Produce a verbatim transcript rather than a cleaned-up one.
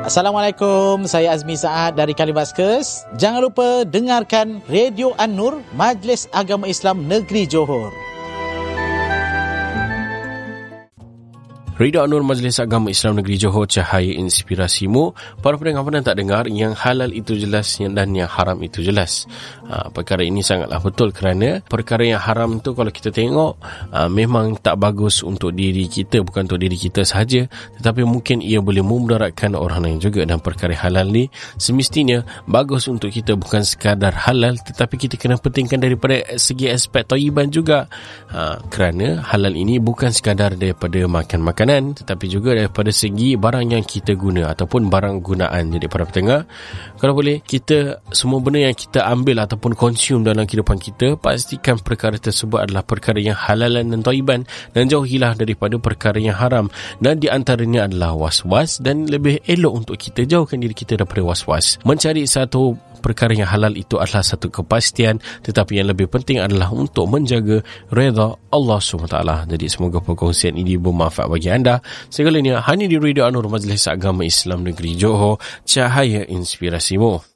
Assalamualaikum, saya Azmi Saad dari Kalibaskes. Jangan lupa dengarkan Radio An-Nur, Majlis Agama Islam Negeri Johor. Radio An-Nur, Majlis Agama Islam Negeri Johor, cahaya inspirasimu. Para pendengar pernah tak dengar yang halal itu jelas dan yang haram itu jelas? Ha, perkara ini sangatlah betul kerana perkara yang haram tu kalau kita tengok ha, memang tak bagus untuk diri kita, bukan untuk diri kita sahaja, tetapi mungkin ia boleh memudaratkan orang lain juga. Dan perkara halal ni semestinya bagus untuk kita, bukan sekadar halal tetapi kita kena pentingkan daripada segi aspek thayyiban juga. Ha, kerana halal ini bukan sekadar daripada makan-makanan, tetapi juga daripada segi barang yang kita guna ataupun barang gunaan. Jadi para pendengar, kalau boleh kita semua benda yang kita ambil ataupun konsum dalam kehidupan kita, pastikan perkara tersebut adalah perkara yang halalan dan thayyiban, dan jauhilah daripada perkara yang haram. Dan di antaranya adalah was-was, dan lebih elok untuk kita jauhkan diri kita daripada was-was. Mencari satu perkara yang halal itu adalah satu kepastian, tetapi yang lebih penting adalah untuk menjaga redha Allah subhanahu wa taala. Jadi semoga perkongsian ini bermanfaat bagi anda. Segalanya hanya di Radio An-Nur, Majlis Agama Islam Negeri Johor, cahaya inspirasimu.